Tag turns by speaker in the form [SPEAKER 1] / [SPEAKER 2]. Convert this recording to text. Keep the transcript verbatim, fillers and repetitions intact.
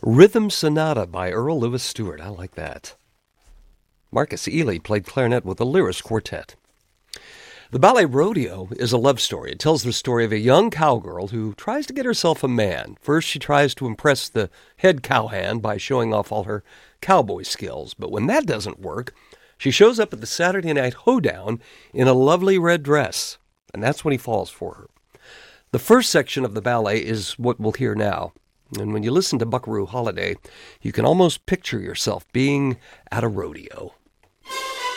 [SPEAKER 1] Rhythm Sonata by Earl Lewis Stewart. I like that. Marcus Ely played clarinet with the Lyris Quartet. The ballet Rodeo is a love story. It tells the story of a young cowgirl who tries to get herself a man. First, she tries to impress the head cowhand by showing off all her cowboy skills. But when that doesn't work, she shows up at the Saturday night hoedown in a lovely red dress. And that's when he falls for her. The first section of the ballet is what we'll hear now. And when you listen to Buckaroo Holiday, you can almost picture yourself being at a rodeo.